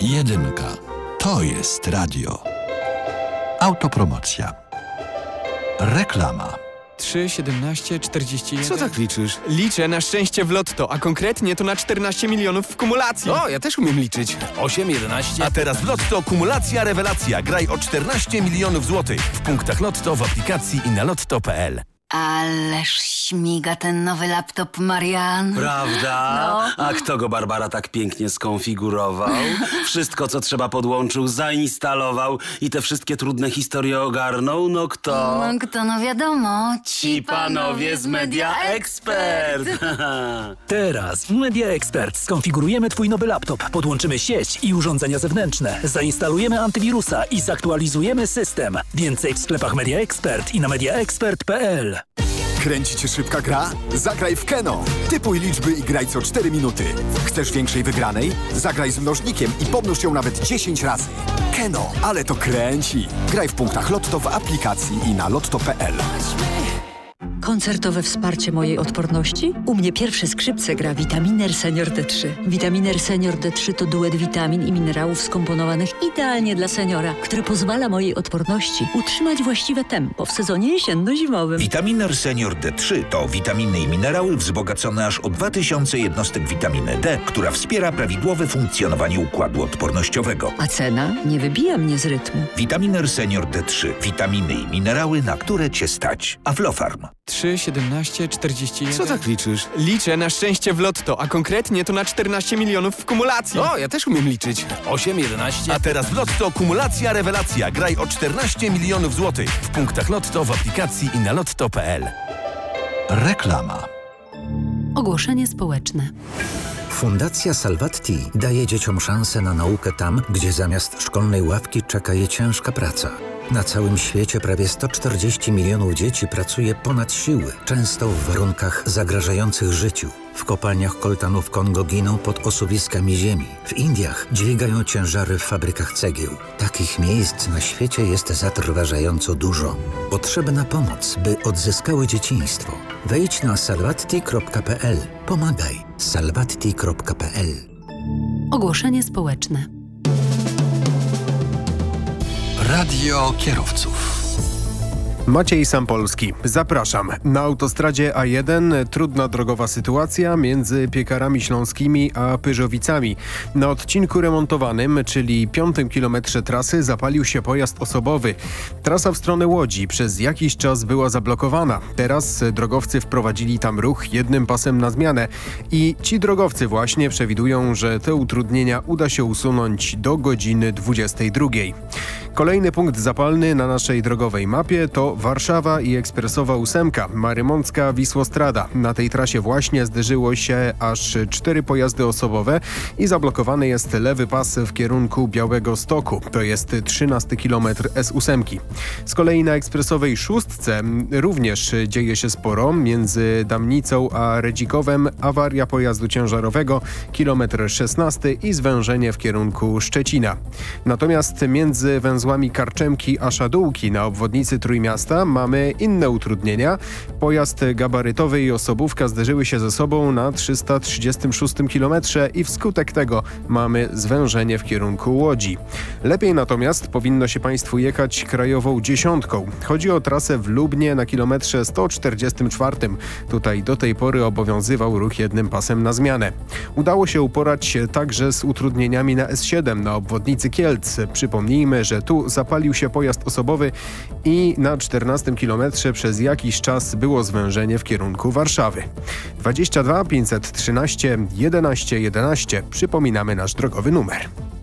Jedynka. To jest radio. Autopromocja. Reklama. 3, 17, 41... Co tak liczysz? Liczę na szczęście w lotto, a konkretnie to na 14 milionów w kumulacji. O, ja też umiem liczyć. 8, 11... A teraz w Lotto kumulacja rewelacja. Graj o 14 milionów złotych. W punktach Lotto, w aplikacji i na lotto.pl. Ależ śmiga ten nowy laptop, Marian. Prawda? No. A kto go, Barbara, tak pięknie skonfigurował? Wszystko, co trzeba, podłączył, zainstalował i te wszystkie trudne historie ogarnął? No kto? No kto, no wiadomo. Ci panowie z Media Expert. Teraz w Media Expert skonfigurujemy Twój nowy laptop, podłączymy sieć i urządzenia zewnętrzne, zainstalujemy antywirusa i zaktualizujemy system. Więcej w sklepach Media Expert i na mediaexpert.pl. Kręci cię szybka gra? Zagraj w Keno. Typuj liczby i graj co 4 minuty. Chcesz większej wygranej? Zagraj z mnożnikiem i pomnóż ją nawet 10 razy. Keno, ale to kręci. Graj w punktach Lotto, w aplikacji i na lotto.pl. Koncertowe wsparcie mojej odporności? U mnie pierwsze skrzypce gra Vitaminer Senior D3. Vitaminer Senior D3 to duet witamin i minerałów skomponowanych idealnie dla seniora, który pozwala mojej odporności utrzymać właściwe tempo w sezonie jesienno-zimowym. Vitaminer Senior D3 to witaminy i minerały wzbogacone aż o 2000 jednostek witaminy D, która wspiera prawidłowe funkcjonowanie układu odpornościowego. A cena nie wybija mnie z rytmu. Vitaminer Senior D3. Witaminy i minerały, na które Cię stać. Aflofarm. 3, 17, 41... Co tak liczysz? Liczę na szczęście w lotto, a konkretnie to na 14 milionów w kumulacji. O, ja też umiem liczyć. 8, 11... A teraz w Lotto kumulacja rewelacja. Graj o 14 milionów złotych. W punktach Lotto, w aplikacji i na lotto.pl. Reklama. Ogłoszenie społeczne. Fundacja Salvatti daje dzieciom szansę na naukę tam, gdzie zamiast szkolnej ławki czeka je ciężka praca. Na całym świecie prawie 140 milionów dzieci pracuje ponad siły, często w warunkach zagrażających życiu. W kopalniach koltanu w Kongo giną pod osuwiskami ziemi. W Indiach dźwigają ciężary w fabrykach cegieł. Takich miejsc na świecie jest zatrważająco dużo. Potrzebna pomoc, by odzyskały dzieciństwo. Wejdź na salvatti.pl. Pomagaj. salvatti.pl. Ogłoszenie społeczne. Radio kierowców. Maciej Sampolski, zapraszam. Na autostradzie A1 trudna drogowa sytuacja między Piekarami Śląskimi a Pyrzowicami. Na odcinku remontowanym, czyli 5. kilometrze trasy, zapalił się pojazd osobowy. Trasa w stronę Łodzi przez jakiś czas była zablokowana. Teraz drogowcy wprowadzili tam ruch jednym pasem na zmianę i ci drogowcy właśnie przewidują, że te utrudnienia uda się usunąć do godziny 22. Kolejny punkt zapalny na naszej drogowej mapie to Warszawa i ekspresowa 8, Marymącka Wisłostrada. Na tej trasie właśnie zderzyło się aż 4 pojazdy osobowe i zablokowany jest lewy pas w kierunku Białegostoku. To jest 13 km S8. Z kolei na ekspresowej 6 również dzieje się sporo. Między Damnicą a Redzikowem awaria pojazdu ciężarowego, kilometr 16 i zwężenie w kierunku Szczecina. Natomiast między węzłami Karczemki a Szadółki na obwodnicy Trójmiasta mamy inne utrudnienia. Pojazd gabarytowy i osobówka zderzyły się ze sobą na 336 km i wskutek tego mamy zwężenie w kierunku Łodzi. Lepiej natomiast powinno się Państwu jechać krajową 10. Chodzi o trasę w Lubnie na kilometrze 144. Tutaj do tej pory obowiązywał ruch jednym pasem na zmianę. Udało się uporać się także z utrudnieniami na S7 na obwodnicy Kielc. Przypomnijmy, że tu zapalił się pojazd osobowy i na 14 kilometrze przez jakiś czas było zwężenie w kierunku Warszawy. 22 513 11 11. Przypominamy nasz drogowy numer.